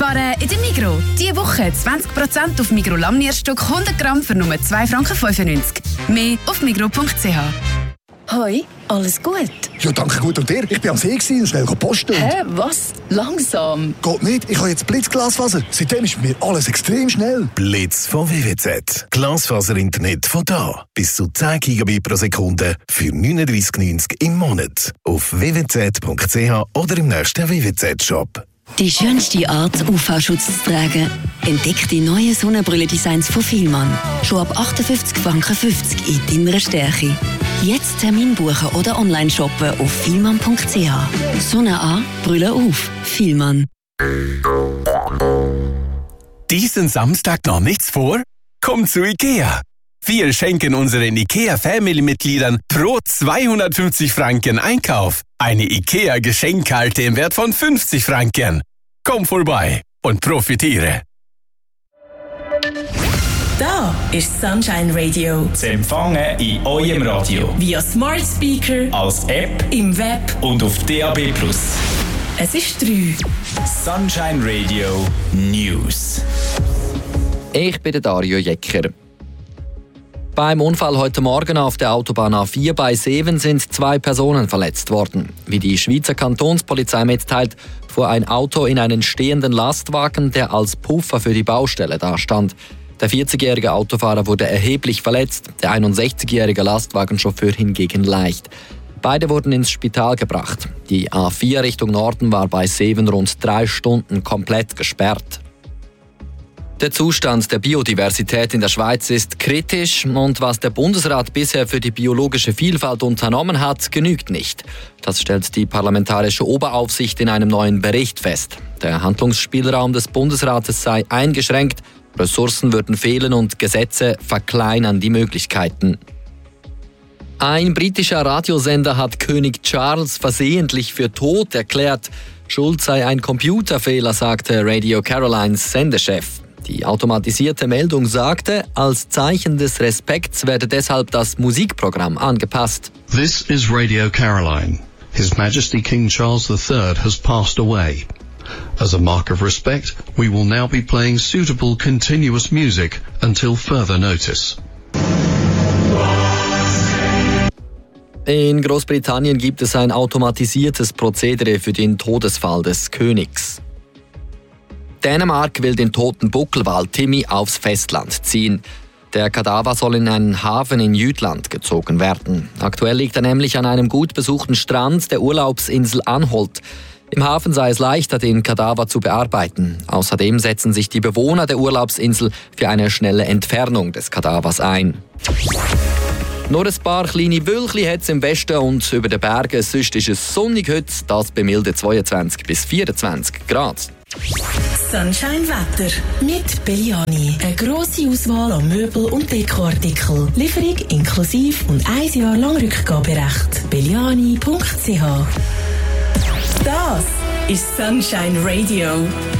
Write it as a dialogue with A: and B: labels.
A: sparen in der Migros. Diese Woche 20% auf Migros Lammnierstück 100 Gramm für nur 2,95 Franken. Mehr auf migros.ch.
B: Hoi, alles gut?
C: Ja, danke gut. Und dir? Ich bin am See und schnell posten.
B: Hä, was? Langsam?
C: Geht nicht. Ich habe jetzt Blitzglasfaser. Seitdem ist bei mir alles extrem schnell.
D: Blitz von WWZ. Glasfaser-Internet von da. Bis zu 10 Gigabit pro Sekunde für 39,90 im Monat. Auf www.zwz.ch oder im nächsten WWZ-Shop.
E: Die schönste Art, UV-Schutz zu tragen. Entdeckt die neuen Sonnenbrille-Designs von Fielmann. Schon ab 58,50 Franken in deiner Stärke. Jetzt Termin buchen oder online shoppen auf fielmann.ch. Sonne an, Brille auf. Fielmann.
F: Diesen Samstag noch nichts vor? Komm zu IKEA. Wir schenken unseren IKEA-Family-Mitgliedern pro 250 Franken Einkauf eine IKEA-Geschenkkarte im Wert von 50 Franken. Komm vorbei und profitiere.
G: Da ist Sunshine Radio.
H: Zu empfangen in eurem Radio.
G: Via Smart Speaker,
H: als App,
G: im Web
H: und auf DAB+.
G: Es ist 3.
H: Sunshine Radio News.
I: Ich bin der Dario Jecker. Beim Unfall heute Morgen auf der Autobahn A4 bei Seven sind 2 Personen verletzt worden. Wie die Schweizer Kantonspolizei mitteilt, fuhr ein Auto in einen stehenden Lastwagen, der als Puffer für die Baustelle dastand. Der 40-jährige Autofahrer wurde erheblich verletzt, der 61-jährige Lastwagenchauffeur hingegen leicht. Beide wurden ins Spital gebracht. Die A4 Richtung Norden war bei Seven rund 3 Stunden komplett gesperrt. Der Zustand der Biodiversität in der Schweiz ist kritisch und was der Bundesrat bisher für die biologische Vielfalt unternommen hat, genügt nicht. Das stellt die Parlamentarische Oberaufsicht in einem neuen Bericht fest. Der Handlungsspielraum des Bundesrates sei eingeschränkt, Ressourcen würden fehlen und Gesetze verkleinern die Möglichkeiten. Ein britischer Radiosender hat König Charles versehentlich für tot erklärt. Schuld sei ein Computerfehler, sagte Radio Carolines Sendechef. Die automatisierte Meldung sagte, als Zeichen des Respekts werde deshalb das Musikprogramm angepasst.
J: This is Radio Caroline. His Majesty King Charles III has passed away. As a mark of respect, we will now be playing suitable continuous music until further notice.
I: In Großbritannien gibt es ein automatisiertes Prozedere für den Todesfall des Königs. Dänemark will den toten Buckelwal Timmy aufs Festland ziehen. Der Kadaver soll in einen Hafen in Jütland gezogen werden. Aktuell liegt er nämlich an einem gut besuchten Strand der Urlaubsinsel Anholt. Im Hafen sei es leichter, den Kadaver zu bearbeiten. Außerdem setzen sich die Bewohner der Urlaubsinsel für eine schnelle Entfernung des Kadavers ein. Nur ein paar kleine Wölkchen hat es im Westen und über den Bergen. Sonst ist es sonnig heute, das bei milden 22 bis 24 Grad.
G: Sunshine Wetter mit Belliani. Eine grosse Auswahl an Möbel- und Dekoartikeln. Lieferung inklusive und 1 Jahr lang Rückgaberecht. Belliani.ch. Das ist Sunshine Radio.